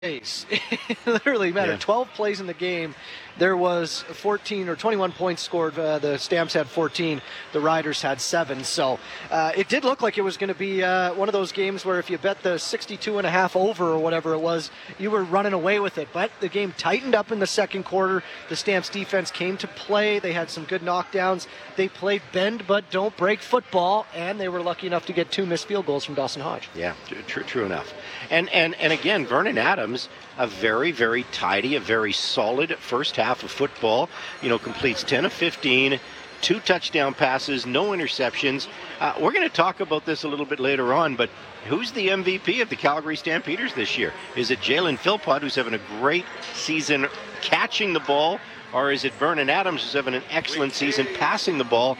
plays. It literally mattered. 12 plays in the game. There was 14 or 21 points scored. The Stamps had 14. The Riders had 7. So it did look like it was going to be one of those games where if you bet the 62.5 over or whatever it was, you were running away with it. But the game tightened up in the second quarter. The Stamps defense came to play. They had some good knockdowns. They played bend but don't break football, and they were lucky enough to get 2 missed field goals from Dawson Hodge. Yeah, true enough. And again, Vernon Adams, a very, very tidy, a very solid first half of football. Completes 10 of 15, 2 touchdown passes, no interceptions. We're going to talk about this a little bit later on, but who's the MVP of the Calgary Stampeders this year? Is it Jalen Philpott, who's having a great season catching the ball, or is it Vernon Adams, who's having an excellent season passing the ball?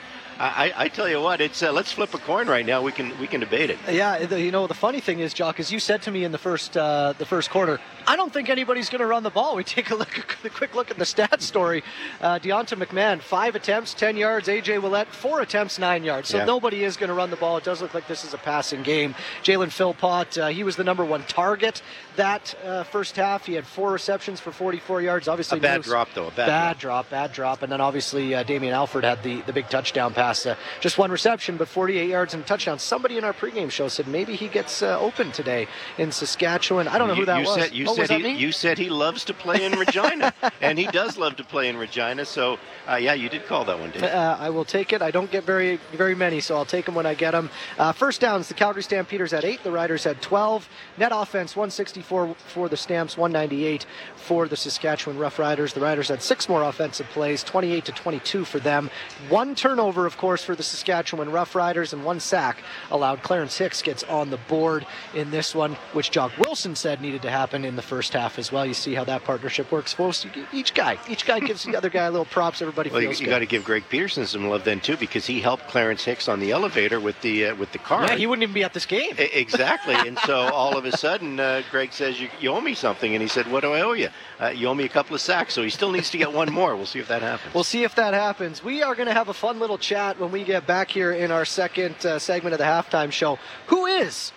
I tell you what, it's let's flip a coin right now. We can debate it. Yeah, the funny thing is, Jock, as you said to me in the first quarter, I don't think anybody's going to run the ball. We take a quick look at the stats story. Deonta McMahon, 5 attempts, 10 yards. A.J. Willett, 4 attempts, 9 yards. So nobody is going to run the ball. It does look like this is a passing game. Jalen Philpott, he was the number 1 target that first half. He had 4 receptions for 44 yards. Obviously, a bad drop, though. Bad drop. And then obviously Damian Alford had the big touchdown pass. Just 1 reception, but 48 yards and a touchdown. Somebody in our pregame show said maybe he gets open today in Saskatchewan. I don't know who that was. You said he loves to play in Regina, and he does love to play in Regina. So, you did call that one, Dave. I will take it. I don't get very, very many, so I'll take them when I get them. First downs, the Calgary Stampeders had 8. The Riders had 12. Net offense, 164 for the Stamps, 198 for the Saskatchewan Roughriders. The Riders had 6 more offensive plays, 28-22 for them. 1 turnover, of course, for the Saskatchewan Roughriders, and 1 sack allowed. Clarence Hicks gets on the board in this one, which Jock Wilson said needed to happen in the first half as well. You see how that partnership works, folks. Each guy gives the other guy a little props. Everybody feels good. You got to give Greg Peterson some love then too, because he helped Clarence Hicks on the elevator with the car. Yeah, he wouldn't even be at this game. Exactly. And so all of a sudden, Greg says, you owe me something, and he said, what do I owe you? You owe me a couple of sacks. So he still needs to get 1 more. We'll see if that happens. We are going to have a fun little chat when we get back here in our second segment of the halftime show. Who is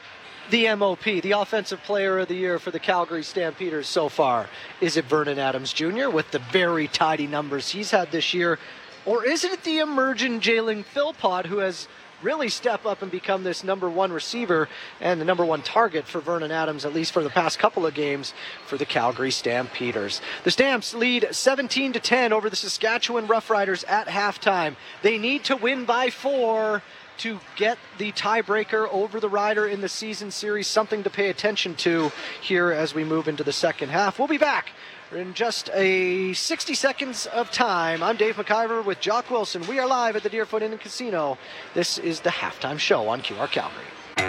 the MOP, the Offensive Player of the Year for the Calgary Stampeders so far? Is it Vernon Adams Jr. with the very tidy numbers he's had this year? Or is it the emerging Jalen Philpott, who has really stepped up and become this number 1 receiver and the number 1 target for Vernon Adams, at least for the past couple of games for the Calgary Stampeders? The Stamps lead 17-10 over the Saskatchewan Roughriders at halftime. They need to win by 4 to get the tiebreaker over the Rider in the season series, something to pay attention to here as we move into the second half. We'll be back in just a 60 seconds of time. I'm Dave McIver with Jock Wilson. We are live at the Deerfoot Inn and Casino. This is the halftime show on QR Calgary.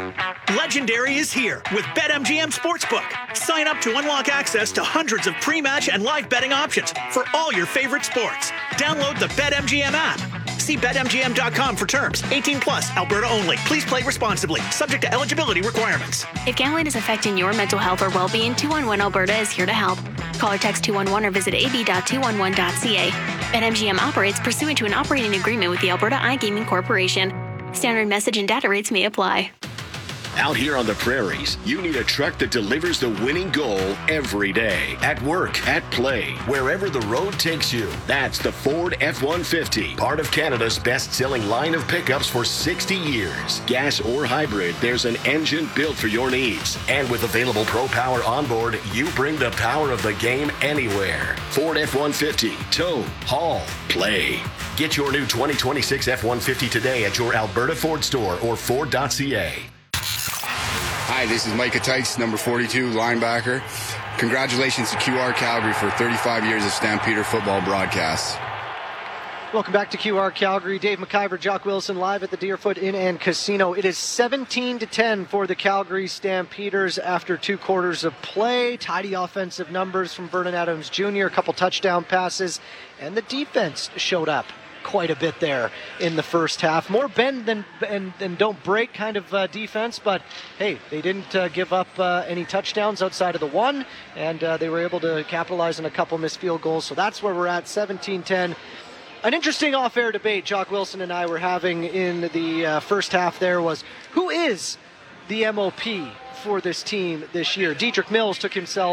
Legendary is here with BetMGM Sportsbook. Sign up to unlock access to hundreds of pre-match and live betting options for all your favorite sports. Download the BetMGM app. See BetMGM.com for terms. 18 plus, Alberta only. Please play responsibly. Subject to eligibility requirements. If gambling is affecting your mental health or well-being, 211 Alberta is here to help. Call or text 211 or visit ab.211.ca. BetMGM operates pursuant to an operating agreement with the Alberta iGaming Corporation. Standard message and data rates may apply. Out here on the prairies, you need a truck that delivers the winning goal every day. At work, at play, wherever the road takes you. That's the Ford F-150, part of Canada's best-selling line of pickups for 60 years. Gas or hybrid, there's an engine built for your needs. And with available Pro Power onboard, you bring the power of the game anywhere. Ford F-150, tow, haul, play. Get your new 2026 F-150 today at your Alberta Ford store or Ford.ca. Hi, this is Micah Tice, number 42, linebacker. Congratulations to QR Calgary for 35 years of Stampeder football broadcasts. Welcome back to QR Calgary. Dave McIver, Jock Wilson, live at the Deerfoot Inn and Casino. It is 17-10 for the Calgary Stampeders after 2 quarters of play. Tidy offensive numbers from Vernon Adams Jr., a couple touchdown passes, and the defense showed up quite a bit there in the first half. More bend than don't break kind of defense, but hey, they didn't give up any touchdowns outside of the 1, and they were able to capitalize on a couple missed field goals. So that's where we're at, 17-10. An interesting off-air debate Jock Wilson and I were having in the first half there was, who is the MOP for this team this year. Dedrick Mills took himself